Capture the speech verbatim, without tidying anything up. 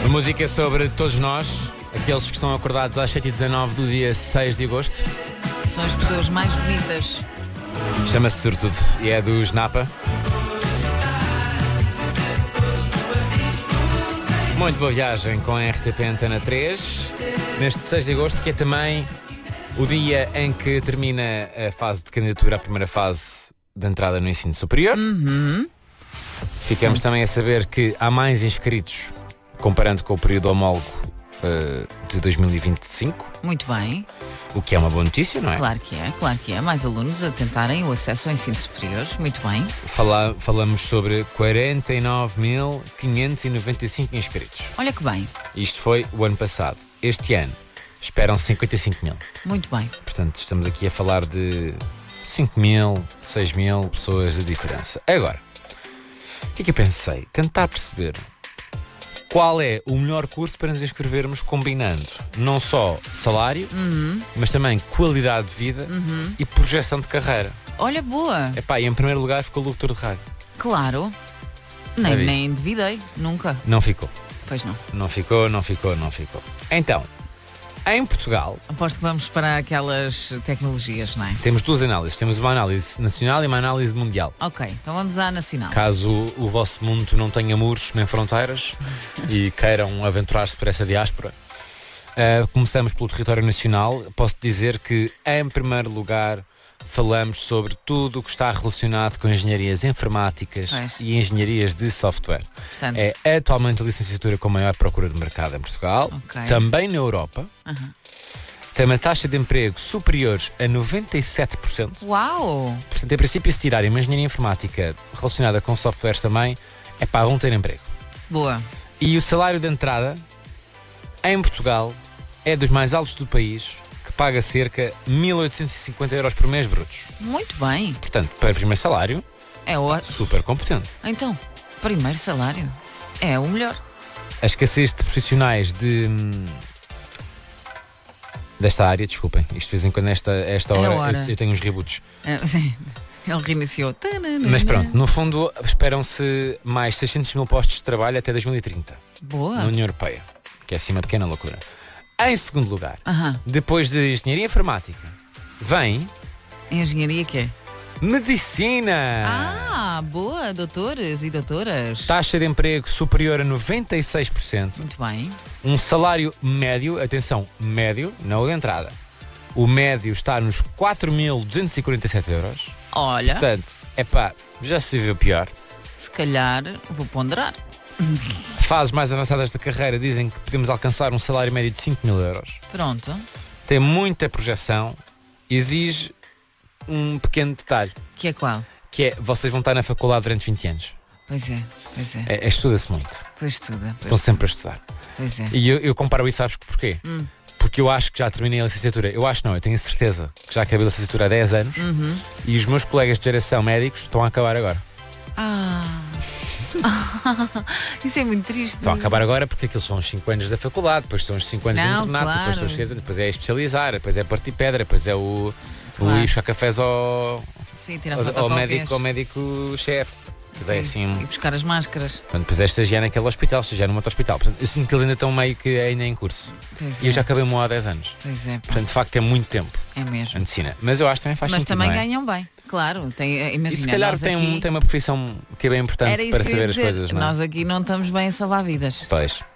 Uma música sobre todos nós, aqueles que estão acordados às sete e dezanove do dia seis de agosto. São as pessoas mais bonitas. Chama-se Sortudo e é dos Napa. Muito boa viagem com a R T P Antena três, neste seis de agosto, que é também o dia em que termina a fase de candidatura à primeira fase de entrada no ensino superior. Uhum. Ficamos Muito. também a saber que há mais inscritos, comparando com o período homólogo uh, de dois mil e vinte e cinco, Muito bem, o que é uma boa notícia, não é? claro que é, claro que é. Mais alunos a tentarem o acesso ao ensino superior. Muito bem. Fala, falamos sobre quarenta e nove mil quinhentos e noventa e cinco inscritos. Olha que bem, Isto foi o ano passado. Este ano esperam cinquenta e cinco mil. muito bem. Portanto, estamos aqui a falar de cinco mil, seis mil pessoas de diferença. Agora, o que é que eu pensei? Tentar perceber qual é o melhor curso para nos inscrevermos, combinando não só salário, Uhum. mas também qualidade de vida Uhum. e projeção de carreira. Olha, boa, Epá, e em primeiro lugar ficou o locutor de rádio. claro. Nem, Já viste? nem duvidei, nunca. Não ficou. Pois não. Não ficou, não ficou, não ficou. Então, em Portugal, Aposto que vamos para aquelas tecnologias, não é? temos duas análises. Temos uma análise nacional e uma análise mundial. Ok, então vamos à nacional. Caso o vosso mundo não tenha muros nem fronteiras e queiram aventurar-se por essa diáspora, uh, começamos pelo território nacional. Posso dizer que, em primeiro lugar, falamos sobre tudo o que está relacionado com engenharias informáticas Pois. e engenharias de software. Portanto, É atualmente a licenciatura com maior procura de mercado em Portugal, Ok. também na Europa. aham. Tem uma taxa de emprego superior a noventa e sete por cento. Uau! Portanto, em princípio, se tirarem uma engenharia informática relacionada com softwares também, é pá, vão ter emprego. Boa. E o salário de entrada em Portugal é dos mais altos do país, que paga cerca de mil oitocentos e cinquenta euros por mês brutos. Muito bem. Portanto, para o primeiro salário, É o... super competente. Então, primeiro salário. É o melhor. A escassez de profissionais de hum, desta área, desculpem, isto de vez em quando esta, esta É hora, hora. Eu, eu tenho uns reboots. É, sim. Ele reiniciou. Mas pronto, no fundo esperam-se mais seiscentos mil postos de trabalho até dois mil e trinta Boa. na União Europeia, que é assim uma pequena loucura. Em segundo lugar, Aham. depois de engenharia informática, vem Engenharia que é? medicina. Ah, boa. Doutores e doutoras. Taxa de emprego superior a noventa e seis por cento. Muito bem. Um salário médio, atenção, médio, não de entrada. O médio está nos quatro mil duzentos e quarenta e sete euros. Olha, Portanto, é pá, já se viu pior. se calhar vou ponderar. Fases mais avançadas da carreira dizem que podemos alcançar um salário médio de cinco mil euros. Pronto. Tem muita projeção, exige um pequeno detalhe, Que é qual? que é, vocês vão estar na faculdade durante vinte anos. Pois é, pois é. É, é, estuda-se muito. Pois tudo. Estão Pois, sempre a estudar. pois é. E eu, eu comparo isso, sabes porquê? Hum. Porque eu acho que já terminei a licenciatura. Eu acho não, eu tenho a certeza que já acabei a licenciatura há dez anos Uhum. e os meus colegas de geração médicos estão a acabar agora. Ah. Isso é muito triste. Estão a acabar agora porque aqueles são os cinco anos da faculdade, depois são os cinco anos de Não, internato, claro. depois, são os seis anos, depois é especializar, depois é partir pedra, depois é o, Claro. o ir buscar cafés ao, Sim, tirar ao, ao fotocópias. médico, ao médico-chefe. Depois é Sim. assim. E buscar as máscaras. Portanto, depois é estagiar naquele hospital, estagiar num outro hospital. Portanto, eu sinto que eles ainda estão meio que ainda em curso. Pois E é. eu já acabei o meu há dez anos. Pois é, pá. Portanto, de facto, é muito tempo É a mesmo. medicina. Mas eu acho que também faz Mas sentido, também não é? ganham bem. Claro, tem, eh, imagina, E se calhar nós tem, aqui, um, tem uma profissão que é bem importante era isso para que eu ia saber as dizer. coisas, não é? Nós aqui não estamos bem a salvar vidas. Pois.